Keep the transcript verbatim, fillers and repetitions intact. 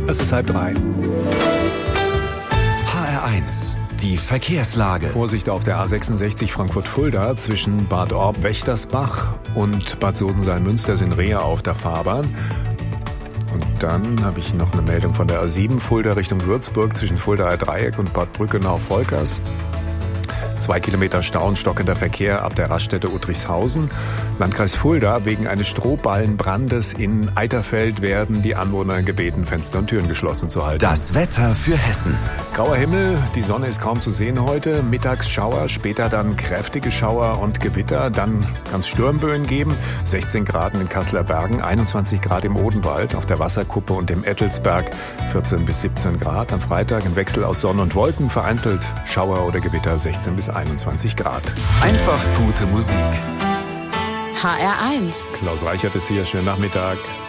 Es ist halb drei. H R eins, die Verkehrslage. Vorsicht auf der A sechsundsechzig Frankfurt-Fulda zwischen Bad Orb-Wächtersbach und Bad Sodenseil-Münster sind Rehe auf der Fahrbahn. Und dann habe ich noch eine Meldung von der A sieben Fulda Richtung Würzburg zwischen Fuldaer Dreieck und Bad Brückenau-Volkers. Zwei Kilometer Stau und stockender Verkehr ab der Raststätte Uttrichshausen. Landkreis Fulda: wegen eines Strohballenbrandes in Eiterfeld werden die Anwohner gebeten, Fenster und Türen geschlossen zu halten. Das Wetter für Hessen. Grauer Himmel, die Sonne ist kaum zu sehen heute. Mittags Schauer, später dann kräftige Schauer und Gewitter. Dann kann es Sturmböen geben. sechzehn Grad in den Kasseler Bergen, einundzwanzig Grad im Odenwald, auf der Wasserkuppe und im Ettelsberg vierzehn bis siebzehn Grad. Am Freitag ein Wechsel aus Sonne und Wolken, vereinzelt Schauer oder Gewitter, sechzehn bis einundzwanzig Grad. Einfach gute Musik. H R eins. Klaus Reichert ist hier, schönen Nachmittag.